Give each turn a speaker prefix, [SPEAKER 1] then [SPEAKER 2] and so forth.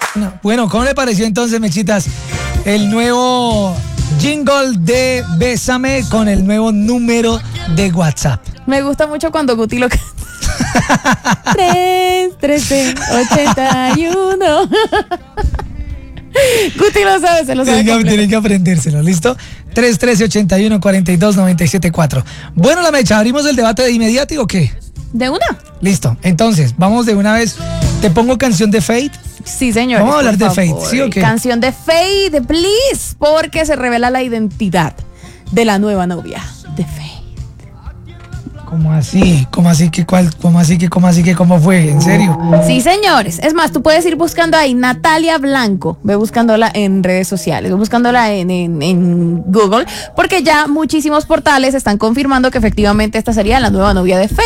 [SPEAKER 1] Bueno, ¿cómo le pareció entonces, Mechitas, el nuevo jingle de Bésame con el nuevo número de WhatsApp?
[SPEAKER 2] Me gusta mucho cuando Guti lo canta. 313-81. Guti lo sabe, se lo sabe.
[SPEAKER 1] Tienen que aprendérselo, ¿listo? 313-81-42-97-4. Bueno, la Mecha, ¿abrimos el debate de inmediato o qué?
[SPEAKER 2] ¿De una?
[SPEAKER 1] Listo, entonces, vamos de una vez. ¿Te pongo canción de Fate?
[SPEAKER 2] Sí, señor.
[SPEAKER 1] Vamos a hablar de Fate, ¿sí o qué?
[SPEAKER 2] Canción de Fate, please, porque se revela la identidad de la nueva novia de Fate.
[SPEAKER 1] ¿Cómo así? ¿Cómo así que cómo fue? ¿En serio?
[SPEAKER 2] Sí, señores. Es más, tú puedes ir buscando ahí Natalia Blanco. Ve buscándola en redes sociales, ve buscándola en Google, porque ya muchísimos portales están confirmando que efectivamente esta sería la nueva novia de Fate.